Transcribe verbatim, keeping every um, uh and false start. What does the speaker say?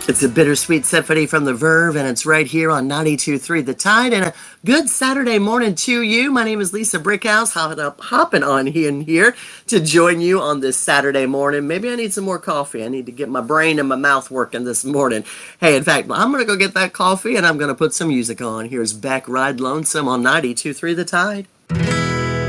It's a bittersweet symphony from the Verve, and it's right here on ninety-two point three The Tide. And a good Saturday morning to you. My name is Lisa Brickhouse, hopping on in here to join you on this Saturday morning. Maybe I need some more coffee. I need to get my brain and my mouth working this morning. Hey, in fact, I'm going to go get that coffee, and I'm going to put some music on. Here's Beck Ride Lonesome on ninety-two point three The Tide.